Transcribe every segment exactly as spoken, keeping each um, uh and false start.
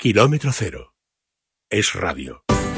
Kilómetro Cero. Es radio.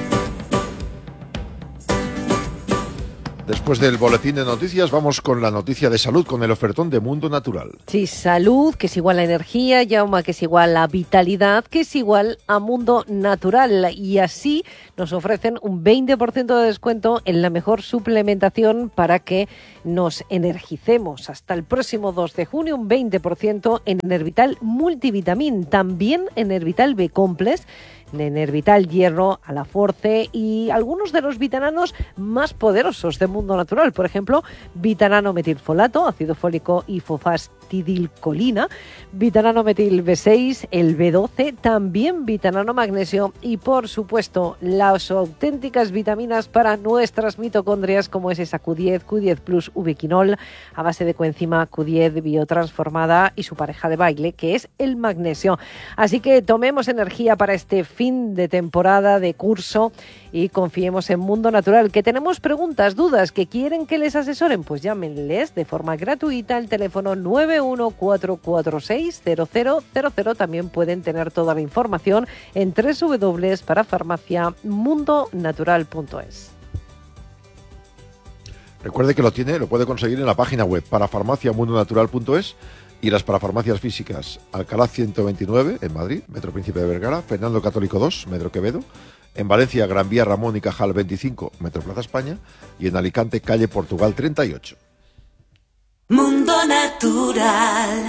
Después del boletín de noticias, vamos con la noticia de salud, con el ofertón de Mundo Natural. Sí, salud, que es igual a energía, Yauma, que es igual a vitalidad, que es igual a Mundo Natural. Y así nos ofrecen un veinte por ciento de descuento en la mejor suplementación para que nos energicemos. Hasta el próximo dos de junio, un veinte por ciento en Enervital Multivitamin, también en Enervital B-Complex, en Enervital Hierro, Alaforce y algunos de los vitananos más poderosos de Mundo Natural. Por ejemplo, vitanano metilfolato, ácido fólico y fosfatidilcolina, vitanano metil B seis, el B doce, también vitanano magnesio y, por supuesto, las auténticas vitaminas para nuestras mitocondrias, como es esa Q diez, Q diez Plus, ubiquinol, a base de coenzima Q diez biotransformada y su pareja de baile, que es el magnesio. Así que tomemos energía para este fin de temporada, de curso, y confiemos en Mundo Natural. Que tenemos preguntas, dudas, que quieren que les asesoren, pues llámenles de forma gratuita al teléfono nueve uno cuatro cuatro seis cero cero cero cero. También pueden tener toda la información en doble u doble u doble u punto parafarmacia mundo natural punto es. Recuerde que lo tiene, lo puede conseguir en la página web parafarmacia mundo natural punto es y las parafarmacias físicas: Alcalá ciento veintinueve en Madrid, Metro Príncipe de Vergara; Fernando Católico dos, Metro Quevedo; en Valencia, Gran Vía Ramón y Cajal veinticinco, Metro Plaza España; y en Alicante, calle Portugal treinta y ocho. Mundo Natural.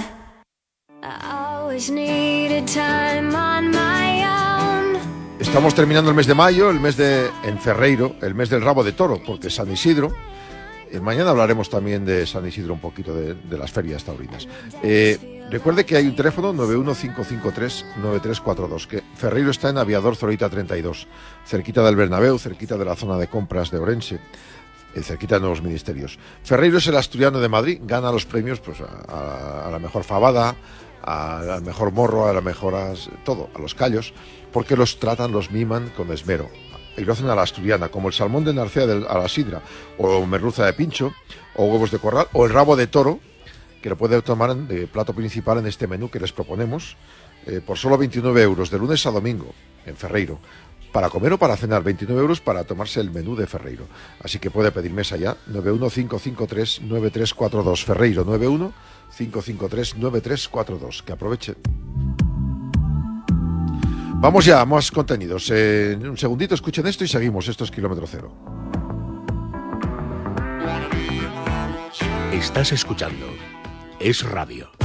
Estamos terminando el mes de mayo, el mes de en Ferreiro, el mes del rabo de toro, porque San Isidro. Eh, mañana hablaremos también de San Isidro, un poquito de, de las ferias taurinas. Eh, recuerde que hay un teléfono nueve uno cinco cinco tres nueve tres cuatro dos, que Ferreiro está en Aviador Zorita treinta y dos, cerquita del Bernabéu, cerquita de la zona de compras de Orense, eh, cerquita de Nuevos Ministerios. Ferreiro es el asturiano de Madrid, gana los premios pues a, a, a la mejor fabada, al mejor morro, a la mejor as, todo, a los callos, porque los tratan, los miman con esmero. Y lo hacen a la asturiana, como el salmón de Narcea de, a la sidra, o merluza de pincho, o huevos de corral, o el rabo de toro, que lo puede tomar de plato principal en este menú que les proponemos, eh, por solo veintinueve euros, de lunes a domingo, en Ferreiro. Para comer o para cenar, veintinueve euros para tomarse el menú de Ferreiro. Así que puede pedir mesa ya, nueve uno cinco cinco tres nueve tres cuatro dos, Ferreiro, nueve uno cinco cinco tres nueve tres cuatro dos. Que aproveche. Vamos ya a más contenidos. Eh, en un segundito escuchen esto y seguimos. Esto es Kilómetro Cero. Estás escuchando Es Radio.